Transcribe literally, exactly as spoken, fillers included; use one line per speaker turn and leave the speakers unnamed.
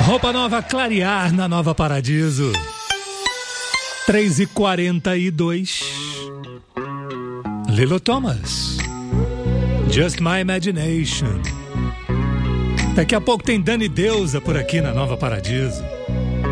Roupa nova clarear na Nova Paradiso. três e quarenta e dois. Lilo Thomas. Just My Imagination. Daqui a pouco tem Dani Deusa por aqui na Nova Paradiso.